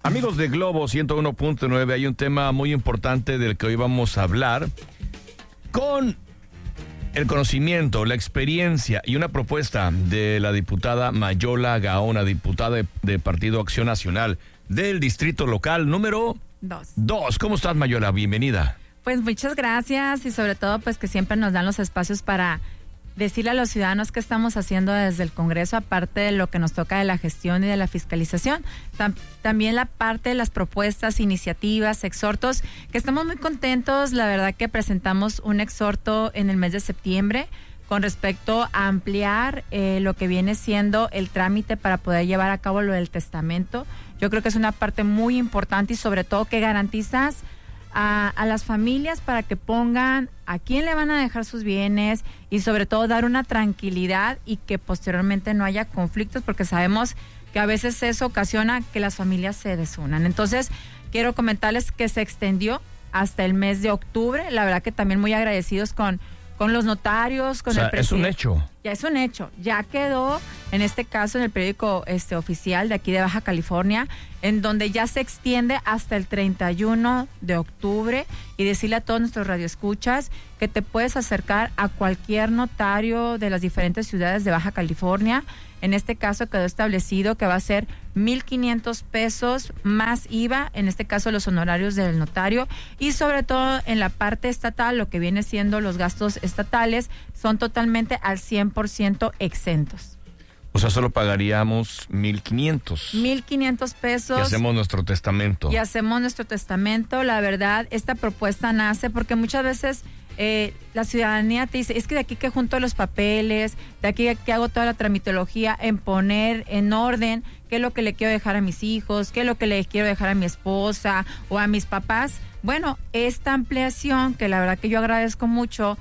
Amigos de Globo 101.9, hay un tema muy importante del que hoy vamos a hablar con el conocimiento, la experiencia y una propuesta de la diputada Mayola Gaona, diputada de Partido Acción Nacional del Distrito Local número 2. ¿Cómo estás, Mayola? Bienvenida. Pues muchas gracias y sobre todo pues que siempre nos dan los espacios para decirle a los ciudadanos qué estamos haciendo desde el Congreso, aparte de lo que nos toca de la gestión y de la fiscalización. También la parte de las propuestas, iniciativas, exhortos, que estamos muy contentos. La verdad que presentamos un exhorto en el mes de septiembre con respecto a ampliar lo que viene siendo el trámite para poder llevar a cabo lo del testamento. Yo creo que es una parte muy importante y sobre todo que garantizas a las familias para que pongan a quién le van a dejar sus bienes y sobre todo dar una tranquilidad y que posteriormente no haya conflictos, porque sabemos que a veces eso ocasiona que las familias se desunan. Entonces, quiero comentarles que se extendió hasta el mes de octubre. La verdad que también muy agradecidos con los notarios, con el presidente. Es un hecho. Ya es un hecho. Ya quedó, en este caso, en el periódico oficial de aquí de Baja California, en donde ya se extiende hasta el 31 de octubre y decirle a todos nuestros radioescuchas que te puedes acercar a cualquier notario de las diferentes ciudades de Baja California. En este caso quedó establecido que va a ser 1,500 pesos más IVA, en este caso los honorarios del notario, y sobre todo en la parte estatal, lo que viene siendo los gastos estatales, son totalmente al 100% exentos. O sea, solo pagaríamos 1,500. 1,500 pesos. Y hacemos nuestro testamento. La verdad, esta propuesta nace porque muchas veces la ciudadanía te dice, es que de aquí que junto los papeles, de aquí que hago toda la tramitología en poner en orden qué es lo que le quiero dejar a mis hijos, qué es lo que le quiero dejar a mi esposa o a mis papás. Bueno, esta ampliación, que la verdad que yo agradezco mucho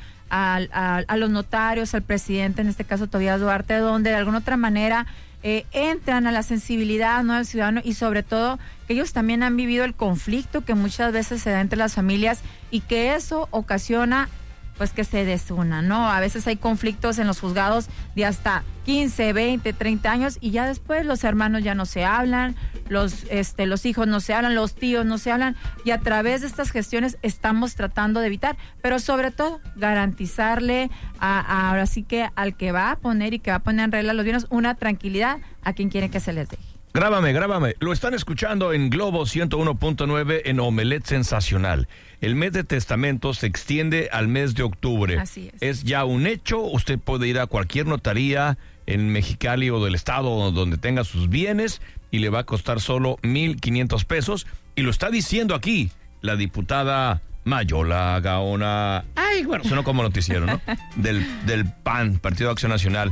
a los notarios, al presidente, en este caso Tobías Duarte, donde de alguna otra manera entran a la sensibilidad, ¿no?, del ciudadano, y sobre todo que ellos también han vivido el conflicto que muchas veces se da entre las familias y que eso ocasiona pues que se desunan, ¿no? A veces hay conflictos en los juzgados de hasta 15, 20, 30 años y ya después los hermanos ya no se hablan, los hijos no se hablan, los tíos no se hablan, y a través de estas gestiones estamos tratando de evitar, pero sobre todo garantizarle ahora sí que al que va a poner y que va a poner en regla los bienes una tranquilidad a quien quiere que se les deje. Grábame. Lo están escuchando en Globo 101.9 en Omelet Sensacional. El mes de testamento se extiende al mes de octubre. Así es. Es ya un hecho. Usted puede ir a cualquier notaría en Mexicali o del estado donde tenga sus bienes y le va a costar solo 1,500 pesos. Y lo está diciendo aquí la diputada Mayola Gaona. Ay, bueno, sonó como noticiero, ¿no? del PAN, Partido de Acción Nacional.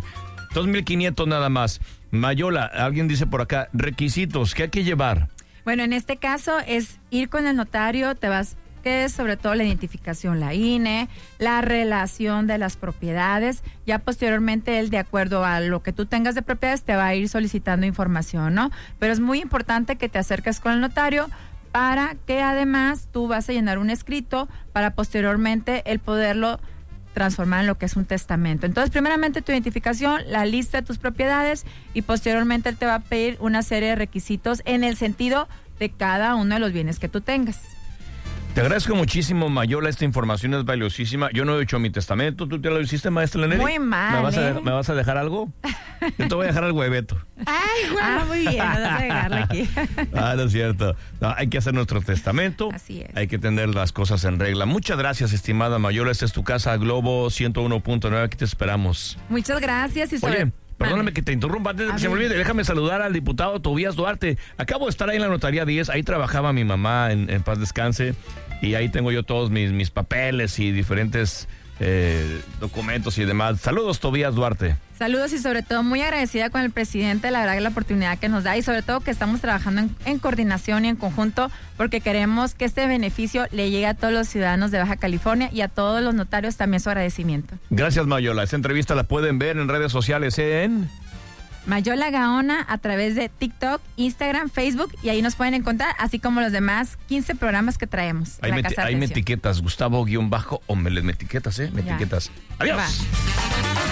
2,500 nada más. Mayola, alguien dice por acá, requisitos, ¿qué hay que llevar? Bueno, en este caso es ir con el notario, que es sobre todo la identificación, la INE, la relación de las propiedades, ya posteriormente él, de acuerdo a lo que tú tengas de propiedades, te va a ir solicitando información, ¿no? Pero es muy importante que te acerques con el notario para que además tú vas a llenar un escrito para posteriormente el poderlo transformar en lo que es un testamento. Entonces, primeramente tu identificación, la lista de tus propiedades y posteriormente él te va a pedir una serie de requisitos en el sentido de cada uno de los bienes que tú tengas. Te agradezco muchísimo, Mayola, esta información es valiosísima. Yo no he hecho mi testamento, ¿tú te lo hiciste, maestra Leneri? Muy mal, ¿Me vas a dejar algo? Yo te voy a dejar algo de Beto. Ay, güey. Muy bien, vas a dejarlo aquí. No es cierto. No, hay que hacer nuestro testamento. Así es. Hay que tener las cosas en regla. Muchas gracias, estimada Mayola. Esta es tu casa, Globo 101.9. Aquí te esperamos. Muchas gracias. Oye, perdóname que te interrumpa antes de que se me olvide. Déjame saludar al diputado Tobías Duarte. Acabo de estar ahí en la Notaría 10. Ahí trabajaba mi mamá, en paz descanse. Y ahí tengo yo todos mis papeles y diferentes documentos y demás. Saludos, Tobías Duarte. Saludos y sobre todo muy agradecida con el presidente, la verdad, la oportunidad que nos da y sobre todo que estamos trabajando en coordinación y en conjunto porque queremos que este beneficio le llegue a todos los ciudadanos de Baja California y a todos los notarios también su agradecimiento. Gracias, Mayola. Esta entrevista la pueden ver en redes sociales en Mayola Gaona a través de TikTok, Instagram, Facebook y ahí nos pueden encontrar, así como los demás 15 programas que traemos. Ahí me etiquetas, Gustavo-Omelet, me etiquetas, me etiquetas. Adiós. Va.